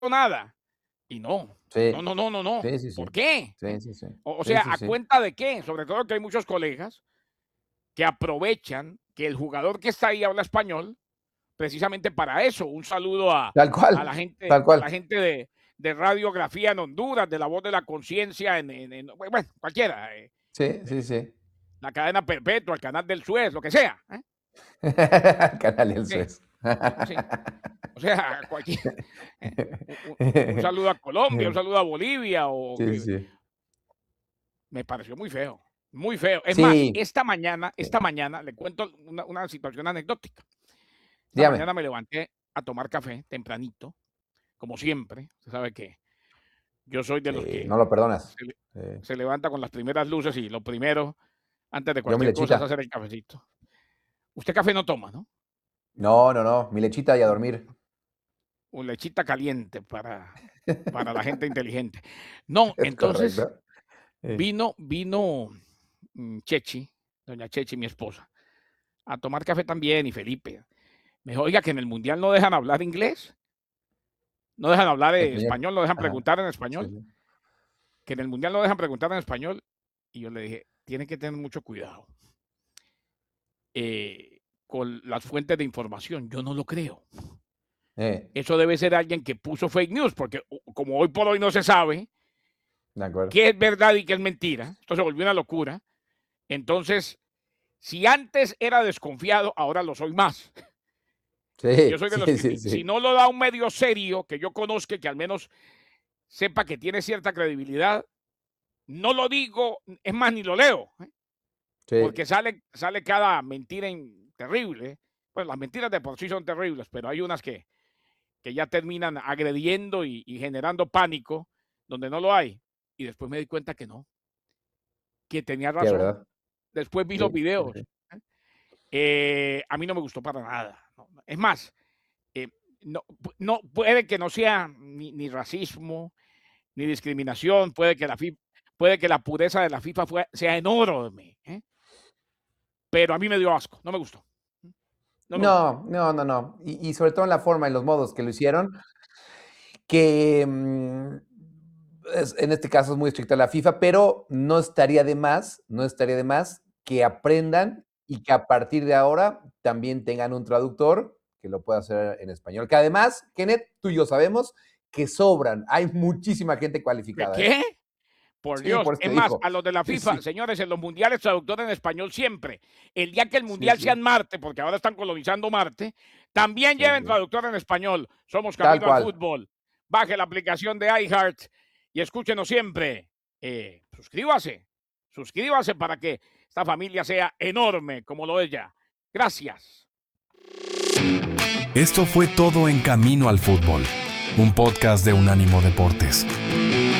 nada. Y no, Sí. no, no, no, no, no. Sí, sí, sí. ¿Por qué? Sí, sí, sí. O Sí, sea, sí, ¿a sí. cuenta de qué? Sobre todo que hay muchos colegas que aprovechan que el jugador que está ahí habla español precisamente para eso. Un saludo Tal a cual, tal la cual. gente de Radiografía en Honduras, de La Voz de la Conciencia bueno, cualquiera, Sí, sí, eh, sí. la cadena perpetua, el canal del Suez, lo que sea, ¿eh? Canal del Sí, Suez. sí. O sea, cualquier, un saludo a Colombia, un saludo a Bolivia, o Sí, que sí. me pareció muy feo, muy feo. Es más, Sí, esta sí. mañana le cuento una situación anecdótica. Esta Dígame. mañana me levanté a tomar café tempranito, como siempre. Usted sabe que yo soy de los Sí, que no lo perdonas. se, le- Sí. se levanta con las primeras luces y lo primero, antes de Yo mi cualquier cosa, es lechita. hacer el cafecito. Usted café no toma, ¿no? No, no, no, mi lechita y a dormir. O lechita caliente para la gente inteligente. No, Es entonces correcto. vino Chechi, doña Chechi, mi esposa, a tomar café también, y Felipe. Me dijo: "Oiga, que en el mundial no dejan hablar inglés, no dejan hablar Español. español, no dejan Ajá. preguntar en Sí, español, sí. que en el mundial no dejan preguntar en español". Y yo le dije: "Tienen que tener mucho cuidado con las fuentes de información". Yo no lo creo. Eh, Eso debe ser alguien que puso fake news, porque como hoy por hoy no se sabe de acuerdo. qué es verdad y qué es mentira, esto se volvió una locura. Entonces, si antes era desconfiado, ahora lo soy más. Yo Sí, soy de los sí, que sí, si sí. no lo da un medio serio que yo conozca, que al menos sepa que tiene cierta credibilidad, no lo digo, es más, ni lo leo, ¿eh? Sí, Porque sale cada mentira terrible. Pues las mentiras de por sí son terribles, pero hay unas que ya terminan agrediendo y generando pánico donde no lo hay. Y después me di cuenta que no, que tenía sí, es razón. verdad. Después vi los Sí, sí, videos. sí. A mí no me gustó para nada. No. Es más, eh, no puede que no sea ni racismo, ni discriminación, puede que la pureza de la FIFA sea enorme, ¿eh? Pero a mí me dio asco, no me gustó. No me gustó. No, no, no, no. Y sobre todo en la forma y los modos que lo hicieron, que, en este caso es muy estricta la FIFA, pero no estaría de más que aprendan y que a partir de ahora también tengan un traductor que lo pueda hacer en español. Que además, Kenneth, tú y yo sabemos que sobran. Hay muchísima gente ¿Qué? cualificada, ¿eh? ¿Qué? Por Sí, Dios. por eso Es te más, digo. a los de la FIFA, Sí, señores, en los mundiales traductor en español siempre. El día que el sí, mundial sea sí, en Marte, porque ahora están colonizando Marte, también sí, lleven sí. traductor en español. Somos Tal Camino al cual. Fútbol. Baje la aplicación de iHeart y escúchenos siempre. Suscríbase, suscríbase para que esta familia sea enorme como lo es ya. Gracias. Esto fue todo en Camino al Fútbol, un podcast de Unánimo Deportes.